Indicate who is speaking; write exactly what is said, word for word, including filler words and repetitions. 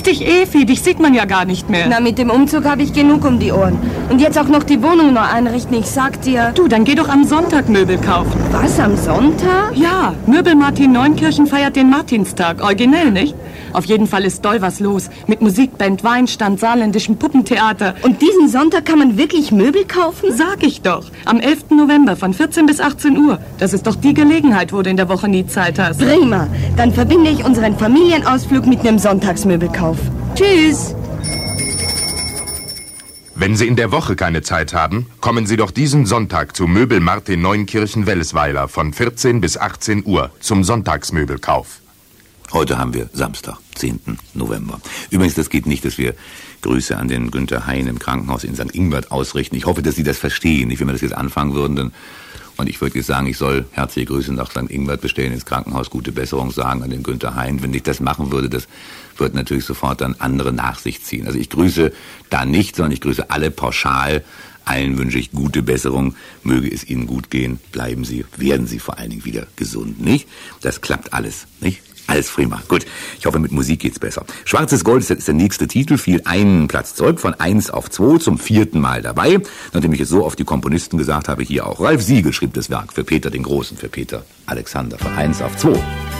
Speaker 1: dich, Evi, dich sieht man ja gar nicht mehr.
Speaker 2: Na, mit dem Umzug habe ich genug um die Ohren. Und jetzt auch noch die Wohnung neu einrichten, ich sag dir.
Speaker 1: Du, dann geh doch am Sonntag Möbel kaufen.
Speaker 2: Was, am Sonntag?
Speaker 1: Ja, Möbel Martin Neunkirchen feiert den Martinstag. Originell, nicht? Auf jeden Fall ist doll was los. Mit Musikband, Weinstand, saarländischem Puppentheater.
Speaker 2: Und diesen Sonntag kann man wirklich Möbel kaufen?
Speaker 1: Sag ich doch. Am elften November von vierzehn bis achtzehn Uhr. Das ist doch die Gelegenheit, wo du in der Woche nie Zeit hast.
Speaker 2: Prima. Dann verbinde ich unseren Familienausflug mit einem Sonntagsmöbelkauf. Tschüss.
Speaker 3: Wenn Sie in der Woche keine Zeit haben, kommen Sie doch diesen Sonntag zu Möbel Martin Neunkirchen Wellesweiler von vierzehn bis achtzehn Uhr zum Sonntagsmöbelkauf.
Speaker 4: Heute haben wir Samstag, zehnten November. Übrigens, das geht nicht, dass wir Grüße an den Günther Hein im Krankenhaus in Sankt Ingbert ausrichten. Ich hoffe, dass Sie das verstehen. Nicht, wenn wir das jetzt anfangen würden, dann, und ich würde jetzt sagen, ich soll herzliche Grüße nach Sankt Ingbert bestellen, ins Krankenhaus gute Besserung sagen an den Günther Hein. Wenn ich das machen würde, das wird natürlich sofort dann andere nach sich ziehen. Also ich grüße da nicht, sondern ich grüße alle pauschal. Allen wünsche ich gute Besserung. Möge es Ihnen gut gehen. Bleiben Sie, werden Sie vor allen Dingen wieder gesund, nicht? Das klappt alles, nicht? Alles prima. Gut. Ich hoffe, mit Musik geht's besser. Schwarzes Gold ist der nächste Titel, fiel einen Platz zurück, von eins auf zwei, zum vierten Mal dabei. Nachdem ich es so auf die Komponisten gesagt habe, hier auch. Ralf Siegel schrieb das Werk für Peter den Großen, für Peter Alexander, von eins auf zwei.